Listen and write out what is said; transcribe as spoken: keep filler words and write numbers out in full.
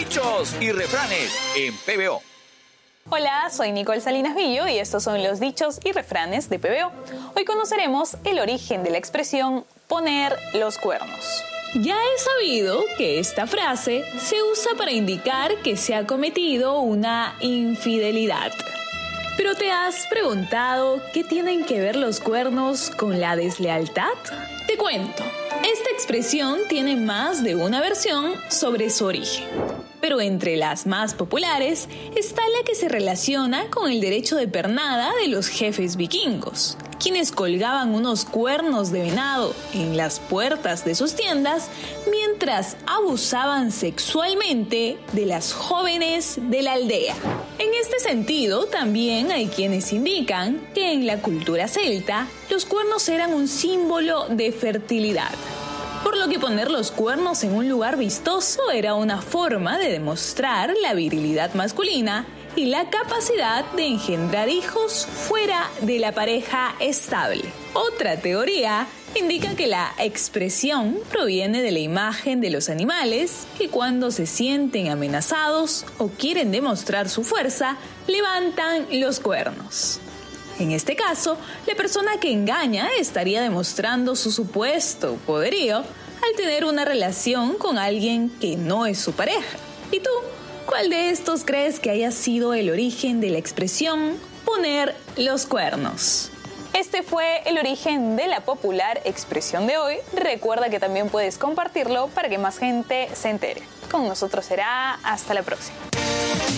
Dichos y refranes en P B O. Hola, soy Nicole Salinas Villo y estos son los dichos y refranes de P B O. Hoy conoceremos el origen de la expresión poner los cuernos. Ya es sabido que esta frase se usa para indicar que se ha cometido una infidelidad. ¿Pero te has preguntado qué tienen que ver los cuernos con la deslealtad? Te cuento, esta expresión tiene más de una versión sobre su origen. Pero entre las más populares está la que se relaciona con el derecho de pernada de los jefes vikingos, quienes colgaban unos cuernos de venado en las puertas de sus tiendas mientras abusaban sexualmente de las jóvenes de la aldea. En este sentido, también hay quienes indican que en la cultura celta los cuernos eran un símbolo de fertilidad, por lo que poner los cuernos en un lugar vistoso era una forma de demostrar la virilidad masculina y la capacidad de engendrar hijos fuera de la pareja estable. Otra teoría indica que la expresión proviene de la imagen de los animales que cuando se sienten amenazados o quieren demostrar su fuerza, levantan los cuernos. En este caso, la persona que engaña estaría demostrando su supuesto poderío al tener una relación con alguien que no es su pareja. ¿Y tú? ¿Cuál de estos crees que haya sido el origen de la expresión poner los cuernos? Este fue el origen de la popular expresión de hoy. Recuerda que también puedes compartirlo para que más gente se entere. Con nosotros será hasta la próxima.